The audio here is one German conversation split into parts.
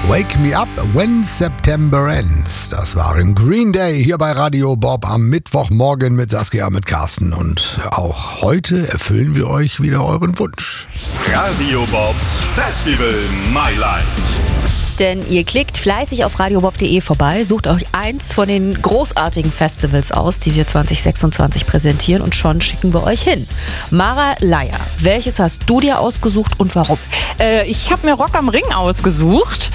Wake Me Up When September Ends. Das waren Green Day hier bei Radio Bob am Mittwochmorgen mit Saskia, mit Carsten. Und auch heute erfüllen wir euch wieder euren Wunsch. Radio Bobs Festival My Life. Denn ihr klickt fleißig auf radiobob.de vorbei, sucht euch eins von den großartigen Festivals aus, die wir 2026 präsentieren, und schon schicken wir euch hin. Mara Leier, welches hast du dir ausgesucht und warum? Ich habe mir Rock am Ring ausgesucht.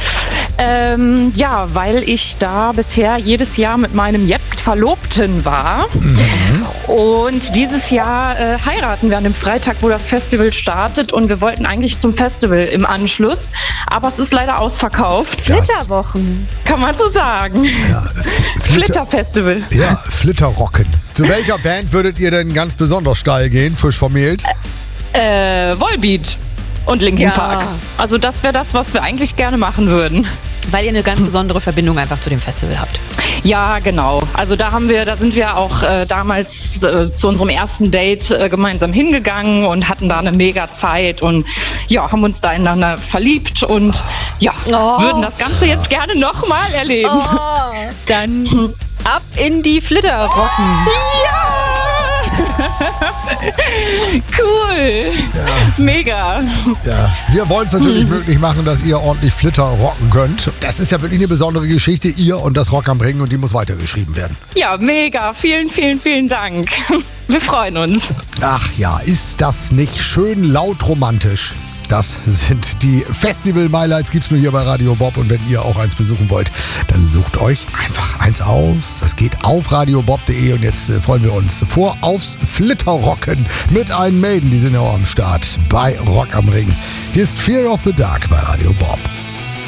Weil ich da bisher jedes Jahr mit meinem jetzt Verlobten war. Und dieses Jahr heiraten wir an dem Freitag, wo das Festival startet. Und wir wollten eigentlich zum Festival im Anschluss. Aber es ist leider ausverkauft. Flitterwochen. Kann man so sagen. Ja, Flitterfestival. Ja, Flitterrocken. Zu welcher Band würdet ihr denn ganz besonders steil gehen, frisch vermählt? Volbeat und Linkin Park. Also das wäre das, was wir eigentlich gerne machen würden. Weil ihr eine ganz besondere Verbindung einfach zu dem Festival habt. Ja, genau. Also da sind wir auch damals zu unserem ersten Date gemeinsam hingegangen und hatten da eine mega Zeit und ja, haben uns da ineinander verliebt und würden das Ganze jetzt gerne nochmal erleben. Dann ab in die Flitterrocken. Ja! Cool. Ja. Mega. Ja, wir wollen es natürlich möglich machen, dass ihr ordentlich Flitter rocken könnt. Das ist ja wirklich eine besondere Geschichte, ihr und das Rock am Ring, und die muss weitergeschrieben werden. Ja, mega. Vielen, vielen, vielen Dank. Wir freuen uns. Ach ja, ist das nicht schön laut romantisch? Das sind die Festival-Highlights, gibt's nur hier bei Radio Bob. Und wenn ihr auch eins besuchen wollt, dann sucht euch einfach eins aus. Das geht auf radiobob.de. Und jetzt freuen wir uns aufs Flitterrocken mit Iron Maiden. Die sind ja auch am Start bei Rock am Ring. Hier ist Fear of the Dark bei Radio Bob.